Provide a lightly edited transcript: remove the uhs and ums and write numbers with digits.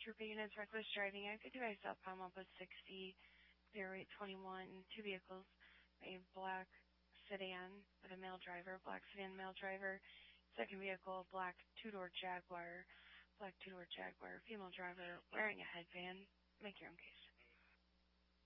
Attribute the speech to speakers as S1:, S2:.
S1: repeating as reckless driving. I could do I stop palm up with 60, clear rate 21, two vehicles, a black sedan with a male driver, black sedan male driver, second vehicle, black two-door Jaguar, female driver, wearing a headband. Make your own case.